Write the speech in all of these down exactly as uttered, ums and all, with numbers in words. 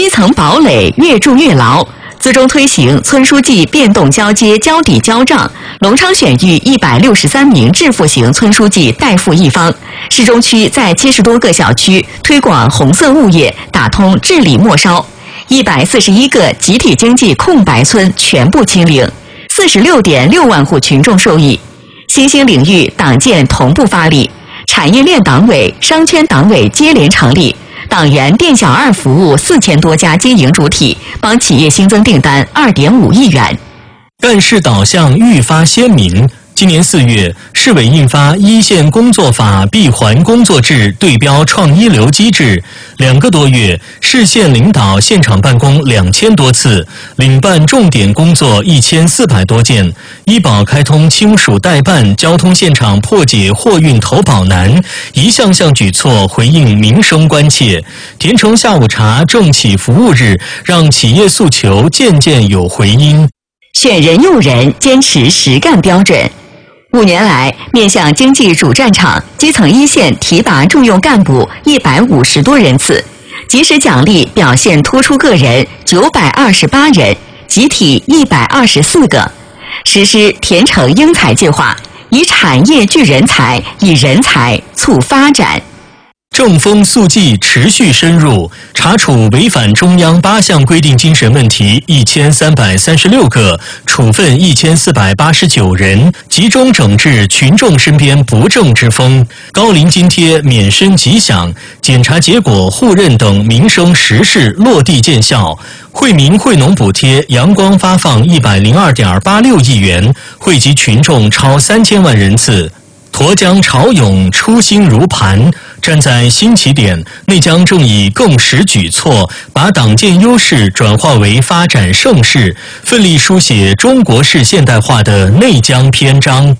基层堡垒越筑越牢。资中推行村书记变动交接交底交账，隆昌选育一百六十三名致富型村书记代父一方。市中区在七十多个小区推广红色物业，打通治理末梢。一百四十一个集体经济空白村全部清零，四十六点六万户群众受益。新兴领域党建同步发力，产业链党委、商圈党委接连成立。党员店小二服务四千多家经营主体，帮企业新增订单二点五亿元。 干事导向愈发鲜明。今年四月，市委印发《一线工作法》闭环工作制对标创一流机制，两个多月，市县领导现场办公两千多次，领办重点工作一千四百多件，医保开通亲属代办，交通现场破解货运投保难，一项项举措回应民生关切。甜橙下午茶重启服务日，让企业诉求渐渐有回音。 选人用人，坚持实干标准。五年来，面向经济主战场，基层一线提拔重用干部一百五十多人次，及时奖励表现突出个人九百二十八人，集体一百二十四个。实施甜橙英才计划，以产业聚人才，以人才促发展。 正风肃纪持续深入，查处违反中央八项规定精神问题一千三百三十六个，处分一千四百八十九人，集中整治群众身边不正之风。高龄津贴免申吉祥，检查结果互认等民生实事落地见效。惠民惠农补贴阳光发放一百零二点八六亿元，惠及群众超三千万人次。沱江潮涌，初心如磐。站在新起点，内江正以更实举措，把党建优势转化为发展盛世，奋力书写中国式现代化的内江篇章。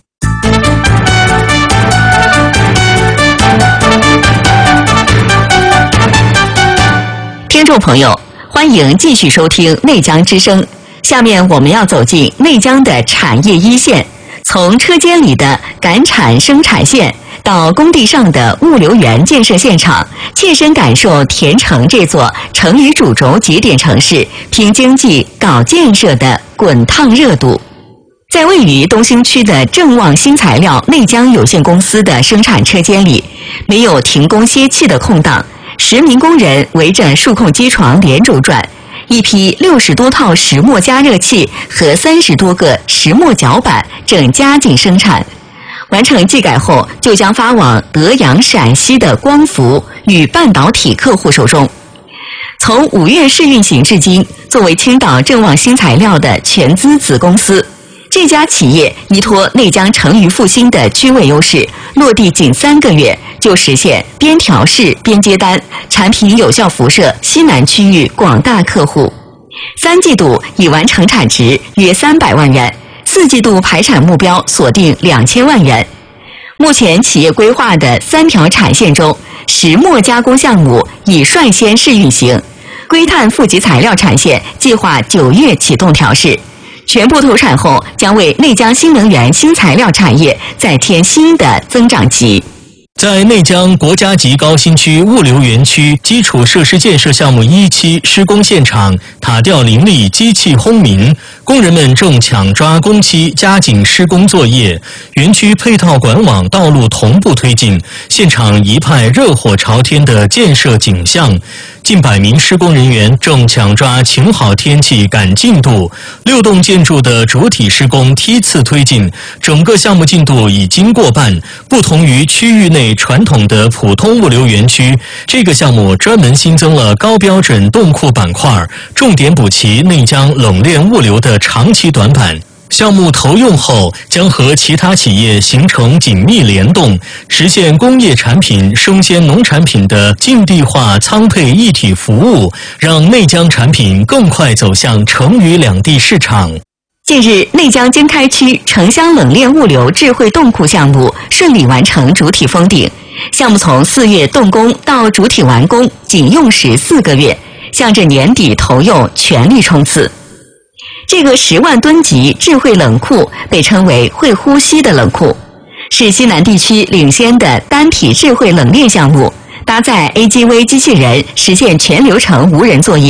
听众朋友，欢迎继续收听内江之声。下面我们要走进内江的产业一线，从车间里的赶产生产线到工地上的物流园建设现场，切身感受甜橙这座成渝主轴节点城市拼经济搞建设的滚烫热度。在位于东兴区的正旺新材料内江有限公司的生产车间里，没有停工歇气的空档，十名工人围着数控机床连轴转，一批六十多套石磨加热器和三十多个石磨脚板正加紧生产。完成技改后，就将发往德阳、陕西的光伏与半导体客户手中。从五月试运行至今，作为青岛正旺新材料的全资子公司，这家企业依托内江成渝复兴的区位优势，落地仅三个月就实现边调试边接单，产品有效辐射西南区域广大客户。三季度已完成产值约三百万元。四季度排产目标锁定两千万元。目前企业规划的三条产线中，石磨加工项目已率先试运行，硅碳负极材料产线计划九月启动调试，全部投产后将为内江新能源新材料产业再添新的增长极。 在内江国家级高新区物流园区基础设施建设项目一期施工现场，塔吊林立，机器轰鸣，工人们正抢抓工期，加紧施工作业。园区配套管网道路同步推进，现场一派热火朝天的建设景象。近百名施工人员正抢抓晴好天气赶进度，六栋建筑的主体施工梯次推进，整个项目进度已经过半。不同于区域内传统的普通物流园区，这个项目专门新增了高标准冻库板块，重点补齐内江冷链物流的长期短板。项目投用后，将和其他企业形成紧密联动，实现工业产品、生鲜农产品的近地化仓配一体服务，让内江产品更快走向成渝两地市场。 近日，内江经开区城乡冷链物流智慧冻库项目顺利完成主体封顶，项目从四月动工到主体完工仅用时四个月，向着年底投用全力冲刺。这个十万吨级智慧冷库被称为会呼吸的冷库，是西南地区领先的单体智慧冷链项目，搭载 A G V 机器人实现全流程无人作业。